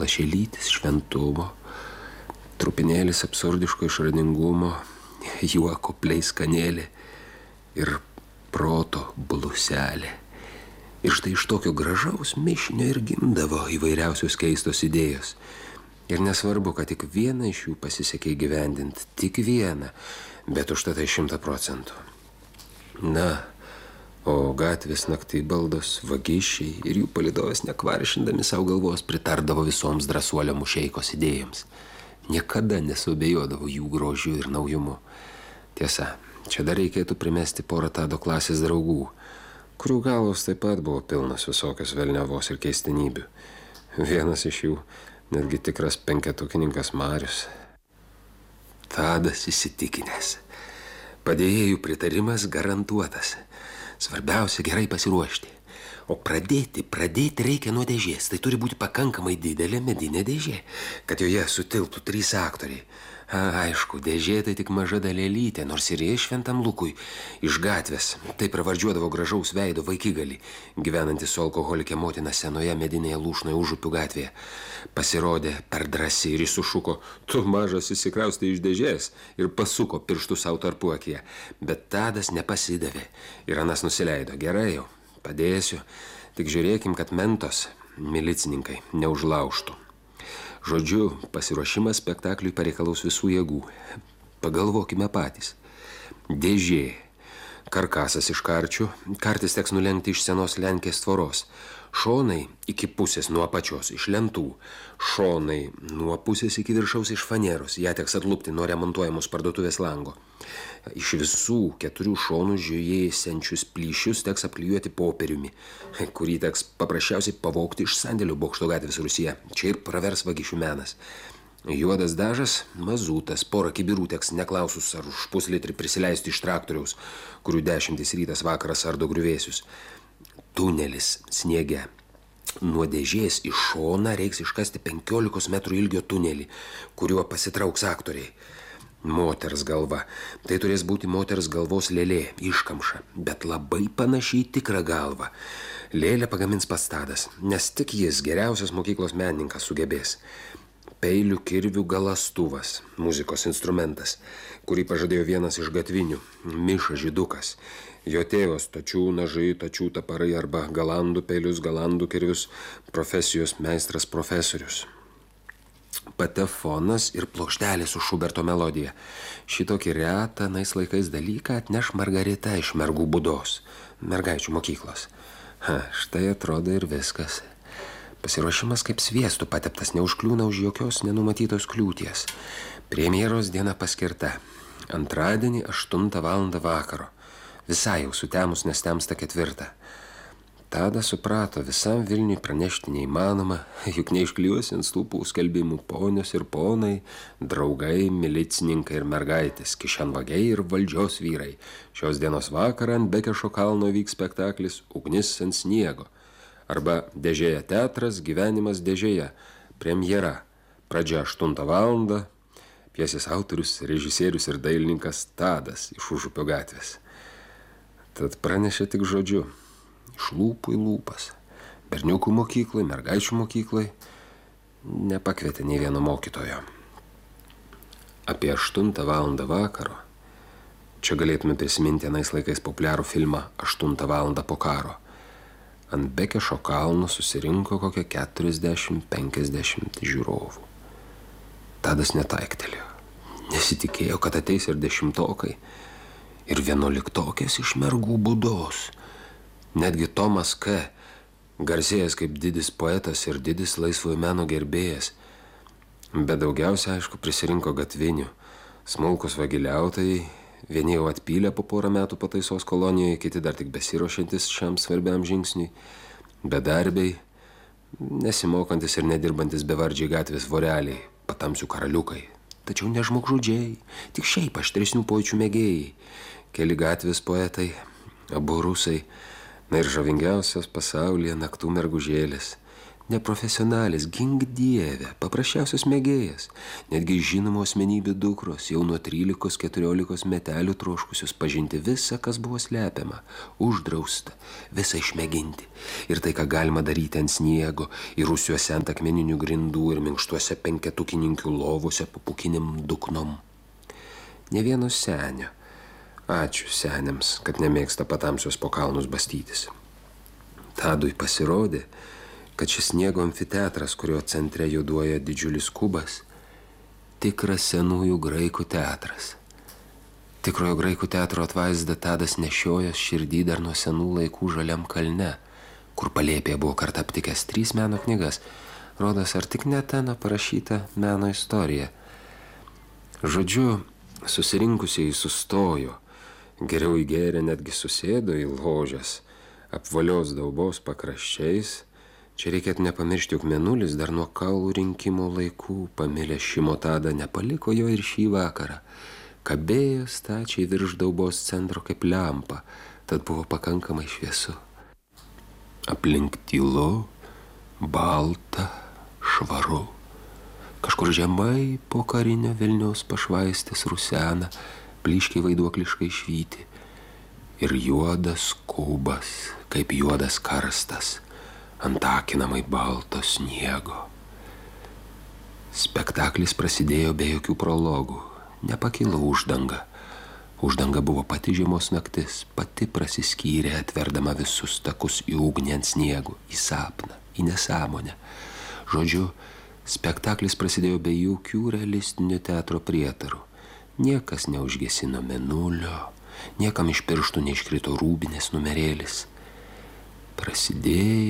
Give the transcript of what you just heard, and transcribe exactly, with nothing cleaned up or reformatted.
lašelytis šventumo, trupinėlis absurdiško išradingumo, juoko pleiskanėlė ir proto bluselė. Ir štai iš tokio gražaus mišinio ir gimdavo įvairiausios keistos idėjos. Ir nesvarbu, kad tik vieną iš jų pasisekė įgyvendinti, tik vieną, bet užtat tai šimtą procentų. Na, o gatvės naktybaldos, vagišiai ir jų palydovės nekvaršindami savo galvos pritardavo visoms drąsuolio mušeikos idėjams. Niekada nesuabejodavo jų grožiu ir naujumu. Tiesa, čia dar reikėtų primesti porą Tado klasės draugų, kurių galvos taip pat buvo pilnas visokios velniavos ir keistenybių. Vienas iš jų netgi tikras penketukininkas Marius. Tadas įsitikinęs. Padėjėjų pritarimas garantuotas. Svarbiausia gerai pasiruošti. O pradėti, pradėti reikia nuo dėžės. Tai turi būti pakankamai didelė medinė dėžė, kad joje sutilptų trys aktoriai. A, aišku, dėžė tai tik maža dalelytė, nors ir jie Šventam Lukui iš gatvės. Tai pravardžiuodavo gražaus veido vaikigalį, gyvenantis su alkoholikė motina senoje medinėje Lūšnoje Užupių gatvėje. Pasirodė per drąsiai ir jis sušuko: tu mažas įsikraustai iš dėžės, ir pasuko pirštų savo tarpuakyje. Bet Tadas nepasidavė ir anas nusileido. Gerai jau, padėsiu, tik žiūrėkim, kad mentos, milicininkai, neužlaužtų. Žodžiu, pasiruošimas spektakliui pareikalaus visų jėgų. Pagalvokime patys. Dėžė, karkasas iš karčių, kartis teks nulenkti iš senos Lenkės tvoros. Šonai iki pusės nuo apačios iš lentų, šonai nuo pusės iki viršaus iš faneros, ją teks atlupti nuo remontuojamos parduotuvės lango. Iš visų keturių šonų žiūrėsiančius plyšius teks apklijuoti popieriumi, kurį teks paprasčiausiai pavogti iš sandėlių Bokšto gatvės Rūsyje. Čia ir pravers vagišių menas. Juodas dažas, mazutas, porą kibirų teks neklausus ar už puslitrį prisileisti iš traktoriaus, kurių dešimtis rytas vakaras ardo griuvėsius. Tunelis sniege. Nuo dėžės į šoną reiks iškasti penkiolikos metrų ilgio tunelį, kuriuo pasitrauks aktoriai. Moters galva. Tai turės būti moters galvos lėlė, iškamša, bet labai panašiai tikrą galvą. Lėlę pagamins pats Tadas, nes tik jis, geriausias mokyklos menininkas, sugebės. Peilių kirvių galastuvas, muzikos instrumentas, kurį pažadėjo vienas iš gatvinių, Miša Žydukas. Jo tėvas tačių nažai, tačių taparai arba galandų peilius, galandų kirvius, profesijos meistras profesorius. Patefonas ir plokštelė su Šuberto melodija. Šitokį retą nais laikais dalyką atneš Margarita iš mergų būdos, mergaičių mokyklos. Ha, štai atrodo ir viskas. Pasiruošimas kaip sviestų pateptas, neužkliūna už jokios nenumatytos kliūties. Premjeros diena paskirta. Antradienį aštuntą valandą vakaro. Visai jau sutemus, nes temsta ketvirtą. Tadas suprato, visam Vilniui pranešti neįmanoma, juk neišklijuosi ant stulpų skelbimų ponios ir ponai, draugai, milicininkai ir mergaitės, kišenvagiai ir valdžios vyrai. Šios dienos vakarą ant Bekešo kalno vyks spektaklis Ugnis ant sniego. Arba Dėžėje teatras, gyvenimas dėžėje, premjera, pradžia aštuntą valandą, pjesės autorius, režisierius ir dailininkas Tadas iš Užupio gatvės. Tad pranešė tik žodžiu, iš lūpų į lūpas, berniukų mokyklai, mergaičių mokyklai, nepakvietė nei vieno mokytojo. Apie aštuntą valandą vakaro, čia galėtume prisiminti anais laikais populiarų filmą Aštuntą valandą po karo, ant Bekešo kalno susirinko kokia keturiasdešimt penkiasdešimt žiūrovų. Tadas netaiktelėjo, nesitikėjo, kad ateis ir dešimtokai, ir vienuoliktokės iš mergų būdos. Netgi Tomas K., garsėjęs kaip didis poetas ir didis laisvojo meno gerbėjas, bet daugiausia, aišku, prisirinko gatvinių, smulkus vagiliautojai, vieni jau atpylė po porą metų pataisos kolonijoje, kiti dar tik besiruošiantis šiam svarbiam žingsniui, bedarbiai, nesimokantis ir nedirbantis bevardžiai gatvės voreliai, patamsių karaliukai, tačiau ne žmogžudžiai, tik šiaip aštresnių pojūčių mėgėjai, keli gatvės poetai, abu rusai, na ir žavingiausios pasaulyje naktų mergužėlės, neprofesionalis, gink dieve, paprasčiausias mėgėjas. Netgi žinomų asmenybių dukros, jau nuo trylikos keturiolikos metelių troškusius pažinti visą, kas buvo slepiama, uždrausta, visą išmėginti. Ir tai, ką galima daryti ant sniego, ir rūsiuose ant akmeninių grindų, ir minkštuose penketukininkių lovose papukinim duknom. Ne vieno senio. Ačiū seniams, kad nemėgsta patamsios po kalnus bastytis. Tadui pasirodė, kad šis sniego amfiteatras, kurio centre juoduoja didžiulis kubas, tikras senųjų graikų teatras. Tikrojo graikų teatro atvaizdą Tadas nešiojas širdį dar nuo senų laikų Žaliam kalne, kur palėpėje buvo kartą aptikęs trys meno knygas. Rodos, ar tik ne ten parašyta meno istorija. Žodžiu, susirinkusieji sustojo, geriau įgėrė netgi susėdo į ložes, apvalios daubos pakraščiais. Čia reikėtų nepamiršti, jog Mėnulis dar nuo kaulų rinkimo laikų pamilęs Šimo Tadą nepaliko jo ir šį vakarą. Kabėjo stačiai virš daubos centro kaip lempa, tad buvo pakankamai šviesu. Aplink tylu, balta, švaru. Kažkur žemai po karinio Vilniaus pašvaistės rusena, plyškiai vaiduokliškai švyti. Ir juodas kubas, kaip juodas karstas, antakinamai balto sniego. Spektaklis prasidėjo be jokių prologų. Nepakilo uždanga. Uždanga buvo pati žiemos naktis, pati prasiskyrė, atverdama visus takus į ugnį ant sniego, į sapną, į nesąmonę. Žodžiu, spektaklis prasidėjo be jokių realistinių teatro prietarų. Niekas neužgesino Mėnulio, niekam iš pirštų neiškrito rūbinės numerėlis. Prasidėjo